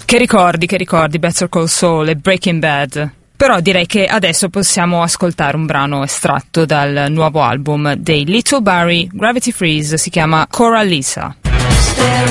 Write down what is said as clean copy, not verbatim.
Che ricordi Better Call Saul e Breaking Bad. Però direi che adesso possiamo ascoltare un brano estratto dal nuovo album dei Little Barrie, Gravity Freeze, si chiama Coralisa.